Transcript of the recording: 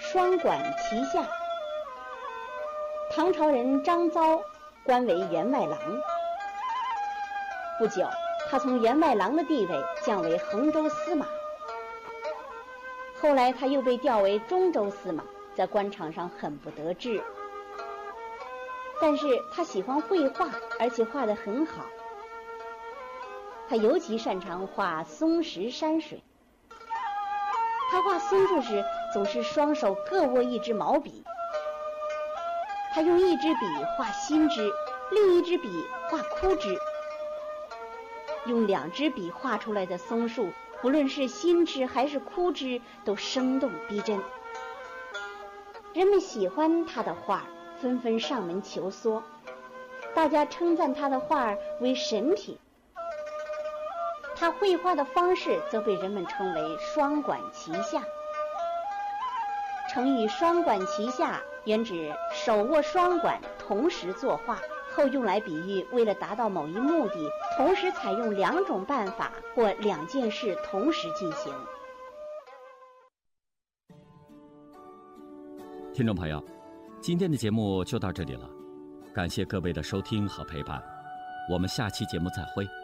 双管齐下。唐朝人张遭官为员外郎，不久他从员外郎的地位降为衡州司马，后来他又被调为中州司马，在官场上很不得志。但是他喜欢绘画，而且画得很好。他尤其擅长画松石山水。他画松树时，总是双手各握一支毛笔。他用一支笔画新枝，另一支笔画枯枝。用两支笔画出来的松树，不论是新枝还是枯枝，都生动逼真。人们喜欢他的画，纷纷上门求索，大家称赞他的画为神品。他绘画的方式则被人们称为双管齐下。成语双管齐下原指手握双管同时作画，后用来比喻为了达到某一目的，同时采用两种办法或两件事同时进行。 听众朋友，今天的节目就到这里了，感谢各位的收听和陪伴，我们下期节目再会。